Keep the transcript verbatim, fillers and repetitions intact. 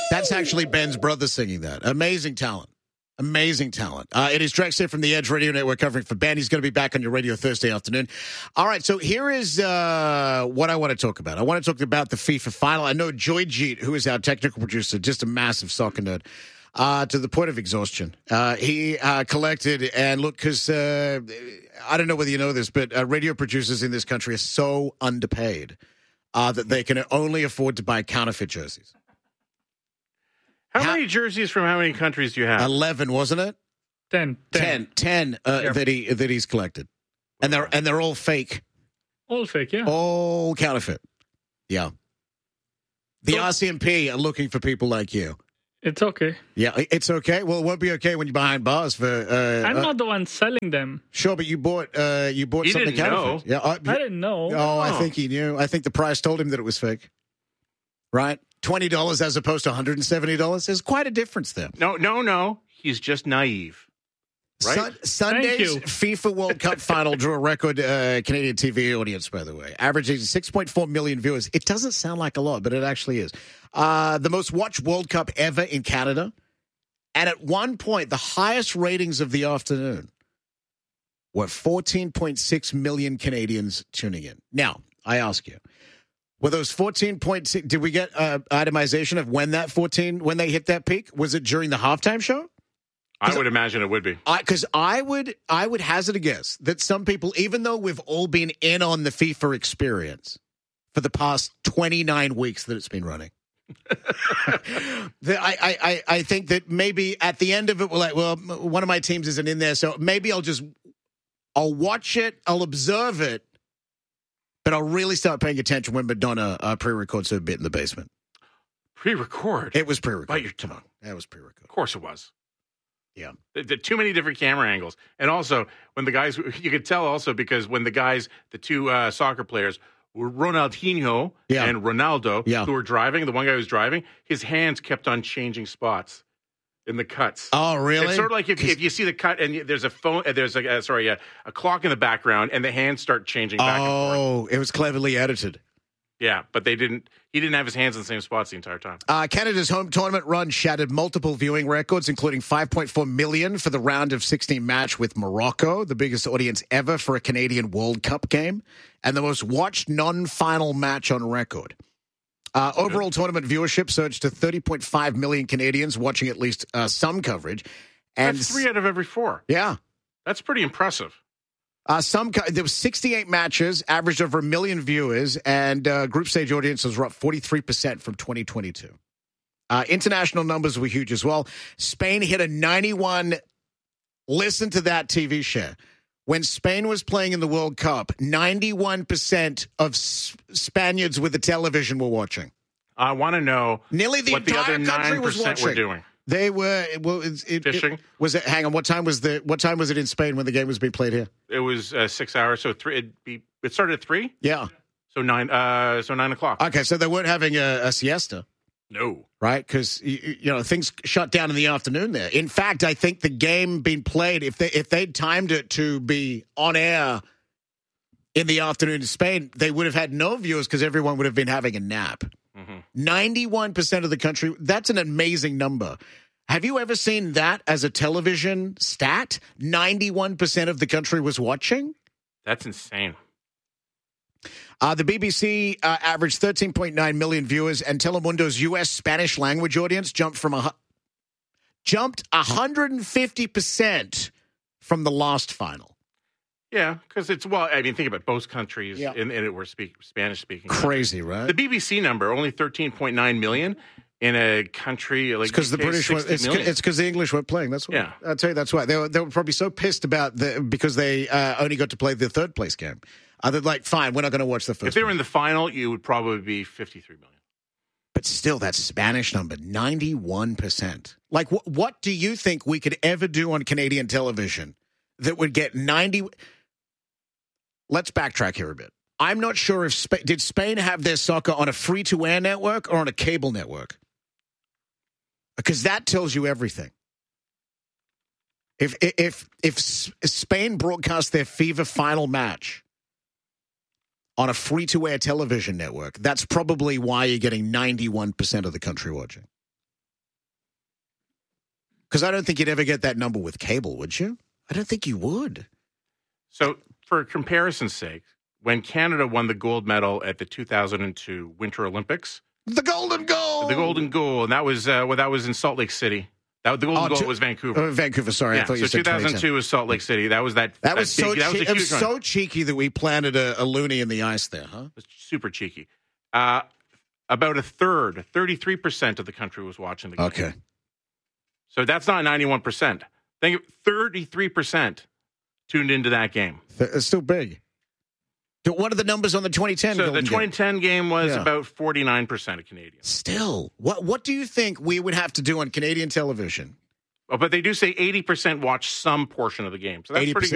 That's actually Ben's brother singing that. Amazing talent. Amazing talent. Uh, it is Drex here from the Edge Radio Network covering for Ben. He's going to be back on your radio Thursday afternoon. All right, so here is uh, what I want to talk about. I want to talk about the FIFA final. I know Joyjeet, who is our technical producer, just a massive soccer nerd, uh, to the point of exhaustion. Uh, he uh, collected, and look, because uh, I don't know whether you know this, but uh, radio producers in this country are so underpaid uh, that they can only afford to buy counterfeit jerseys. How, how many jerseys from how many countries do you have? Eleven, wasn't it? Ten. Ten. Ten uh, yeah. that he that he's collected, and they're and they're all fake. All fake, yeah. All counterfeit. Yeah. The So, R C M P are looking for people like you. It's okay. Yeah, it's okay. Well, it won't be okay when you're behind bars for. Uh, I'm uh, not the one selling them. Sure, but you bought uh, you bought He something didn't counterfeit. know. Yeah, uh, I didn't know. Oh, I Oh. think he knew. I think the price told him that it was fake. Right, twenty dollars as opposed to one hundred and seventy dollars. There's quite a difference there. No, no, no. He's just naive. Right? Sun- Sunday's you. FIFA World Cup final drew a record uh, Canadian T V audience, by the way, averaging six point four million viewers. It doesn't sound like a lot, but it actually is. Uh, the most watched World Cup ever in Canada. And at one point, the highest ratings of the afternoon were fourteen point six million Canadians tuning in. Now, I ask you, were those fourteen point six, did we get uh, itemization of when that fourteen, when they hit that peak? Was it during the halftime show? I would imagine it would be. Because I, I would, I would hazard a guess that some people, even though we've all been in on the FIFA experience for the past twenty-nine weeks that it's been running, the, I, I, I think that maybe at the end of it, we're like, well, one of my teams isn't in there, so maybe I'll just, I'll watch it, I'll observe it, but I'll really start paying attention when Madonna uh, pre-records her bit in the basement. Pre-record? It was pre-record. Bite your tongue. That was pre-record. Of course it was. Yeah. The, the, too many different camera angles. And also, when the guys, you could tell also because when the guys, the two uh, soccer players, were Ronaldinho Yeah. and Ronaldo, Yeah. who were driving, the one guy who was driving, his hands kept on changing spots in the cuts. Oh, really? It's sort of like if, if you see the cut and you, there's a phone, uh, there's a, uh, sorry, a, a clock in the background and the hands start changing back and forth. Oh, it was cleverly edited. Yeah, but they didn't, he didn't have his hands in the same spots the entire time. Uh, Canada's home tournament run shattered multiple viewing records, including five point four million for the round of sixteen match with Morocco, the biggest audience ever for a Canadian World Cup game, and the most watched non-final match on record. Uh, overall tournament viewership surged to thirty point five million Canadians watching at least uh, some coverage. And That's three out of every four. Yeah. That's pretty impressive. Uh, some there was sixty-eight matches, averaged over a million viewers, and uh, group stage audiences were up forty-three percent from twenty twenty-two. Uh, international numbers were huge as well. Spain hit a ninety-one. Listen to that T V share. When Spain was playing in the World Cup, ninety-one percent of S- Spaniards with a television were watching. I want to know Nearly the what the entire other country nine was percent were watching. doing. They were well, it, it, Fishing? It, was it? Hang on. What time was the? What time was it in Spain when the game was being played here? It was uh, six hours, so three. It'd be, it started at three, Yeah. so nine. Uh, so nine o'clock. Okay, so they weren't having a, a siesta. No, Right, because you, you know things shut down in the afternoon there. In fact, I think the game being played, if they if they'd timed it to be on air in the afternoon in Spain, they would have had no viewers because everyone would have been having a nap. Ninety-one percent of the country. That's an amazing number. Have you ever seen that as a television stat? Ninety-one percent of the country was watching. that's insane. Uh, the B B C uh, averaged thirteen point nine million viewers, and Telemundo's U S Spanish language audience jumped from a hu- jumped one hundred fifty percent from the last final. Yeah, because it's well. I mean, think about it, both countries Yeah. in, in it were speak Spanish speaking. Crazy, right? The B B C number only thirteen point nine million in a country like Because the U K, British, were, sixty it's million. it's because the English weren't playing. That's why. Yeah. I'll tell you, that's why they were. They were probably so pissed about the because they uh, only got to play the third place game. Uh, they're like, fine, we're not going to watch the first. If they were one. in the final, you would probably be fifty-three million. But still, that Spanish number, ninety-one percent. Like, wh- what do you think we could ever do on Canadian television that would get ninety? Let's backtrack here a bit. I'm not sure if Sp- did Spain have their soccer on a free-to-air network or on a cable network? Because that tells you everything. If if if Spain broadcast their FIFA final match on a free-to-air television network, that's probably why you're getting ninety-one percent of the country watching. Because I don't think you'd ever get that number with cable, would you? I don't think you would. So, for comparison's sake, when Canada won the gold medal at the two thousand two Winter Olympics, The golden goal! the golden goal, and that was uh, well, that was in Salt Lake City. That, the golden Oh, goal two- was Vancouver. Oh, Vancouver, sorry. yeah, I thought so you said two thousand two was Salt Lake City. That was that. That was so big, that was, che- a it was huge one. so cheeky that we planted a, a loony in the ice there, huh? It was super cheeky. Uh, about a third, thirty-three percent of the country was watching the game. Okay. So that's not ninety-one percent. Think of thirty-three percent tuned into that game. It's still big. What are the numbers on the twenty ten So Golden the Goal? twenty ten game was Yeah. about forty-nine percent of Canadians. Still, what what do you think we would have to do on Canadian television? Oh, but they do say eighty percent watch some portion of the game. So that's pretty good.